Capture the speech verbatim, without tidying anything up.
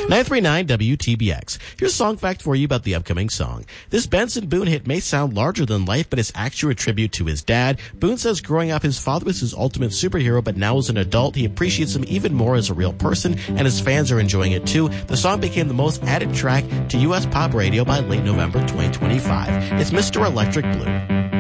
nine three nine W T B X. Here's a song fact for you about the upcoming song. This Benson Boone hit may sound larger than life, but it's actually a tribute to his dad. Boone says growing up, his father was his ultimate superhero, but now as an adult, he appreciates him even more as a real person, and his fans are enjoying it too. The song became the most added track to U S pop radio by late November twenty twenty-five. It's Mister Electric Blue.